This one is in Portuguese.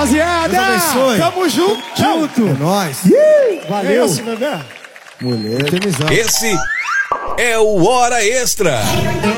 rapaziada. Deus abençoe. Tamo junto. É nóis. Valeu. É isso, bebê. Mulher. Esse é o Hora Extra.